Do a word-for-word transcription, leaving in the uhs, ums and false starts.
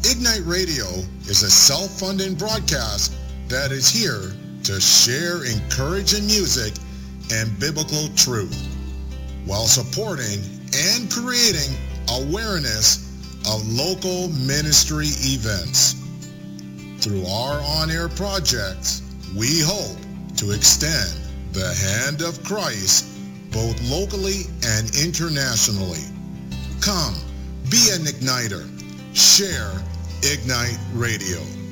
Ignite Radio is a self-funding broadcast that is here to share encouraging music and biblical truth while supporting and creating awareness of local ministry events. Through our on-air projects, we hope to extend the hand of Christ both locally and internationally. Come, be an igniter. Share Ignite Radio.